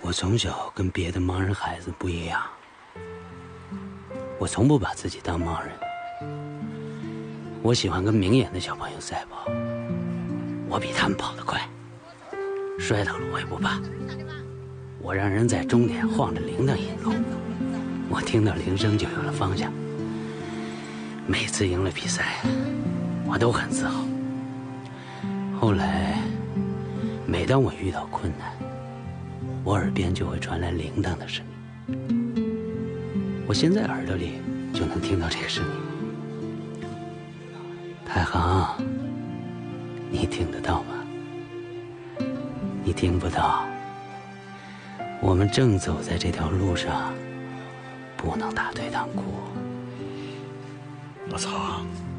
我从小跟别的盲人孩子不一样，我从不把自己当盲人。我喜欢跟明眼的小朋友赛跑，我比他们跑得快，摔倒了我也不怕。我让人在终点晃着铃铛引路，我听到铃声就有了方向。每次赢了比赛，我都很自豪。后来，每当我遇到困难，我耳边就会传来铃铛的声音。我现在耳朵里就能听到这个声音。太行，你听得到吗？你听不到。我们正走在这条路上，不能打退堂鼓。 老曹，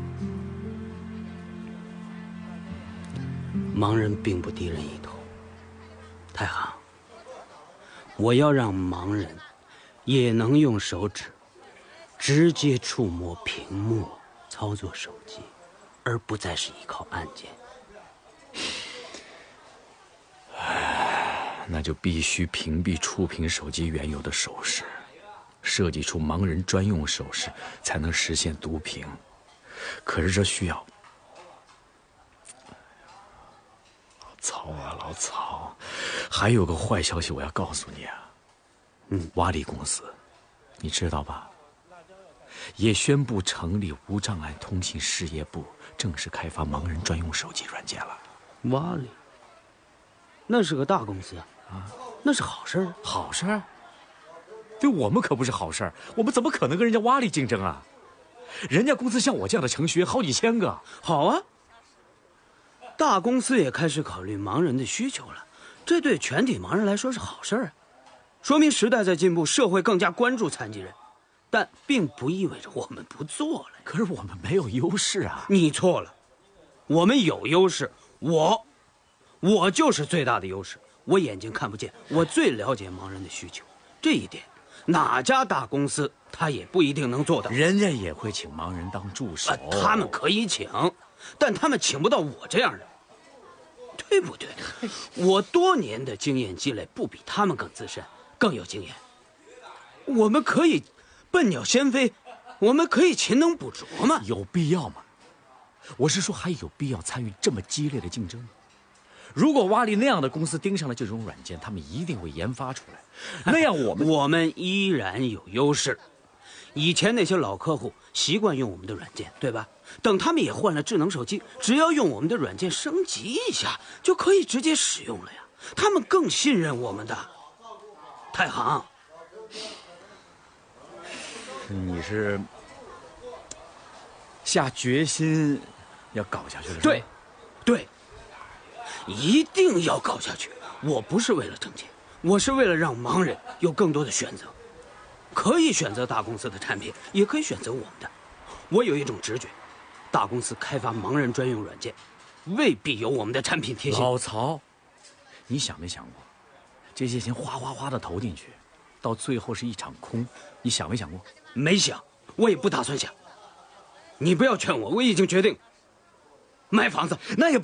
盲人并不低人一头。太行，我要让盲人也能用手指直接触摸屏幕，操作手机，而不再是依靠按键。 那就必须屏蔽触屏手机原有的手势，设计出盲人专用手势，才能实现读屏。可是这需要……老曹啊，老曹，还有个坏消息我要告诉你啊。瓦力公司，你知道吧？也宣布成立无障碍通信事业部，正式开发盲人专用手机软件了。 瓦力，那是个大公司啊，那是好事儿。 好事儿？对我们可不是好事儿，我们怎么可能跟人家瓦力竞争啊？人家公司像我这样的程序员好几千个。 好啊，大公司也开始考虑盲人的需求了，这对全体盲人来说是好事儿啊，说明时代在进步，社会更加关注残疾人。但并不意味着我们不做了。 可是我们没有优势啊！ 你错了，我们有优势。我就是最大的优势。我眼睛看不见，我最了解盲人的需求，这一点哪家大公司他也不一定能做到。 人家也会请盲人当助手， 他们可以请，但他们请不到我这样的，对不对？我多年的经验积累不比他们更资深，更有经验。我们可以笨鸟先飞，我们可以勤能补拙嘛？ 有必要吗？我是说，还有必要参与这么激烈的竞争？如果瓦力那样的公司盯上了这种软件，他们一定会研发出来，那样我们依然有优势。以前那些老客户习惯用我们的软件，对吧？等他们也换了智能手机，只要用我们的软件升级一下，就可以直接使用了呀。他们更信任我们的。太行， 你是下决心要搞下去了？ 对，对，一定要搞下去。我不是为了挣钱，我是为了让盲人有更多的选择，可以选择大公司的产品，也可以选择我们的。我有一种直觉，大公司开发盲人专用软件，未必有我们的产品贴心。 老曹，你想没想过，这些钱哗哗哗的投进去，到最后是一场空，你想没想过？ 没想，我也不打算想。你不要劝我，我已经决定买房子。 那也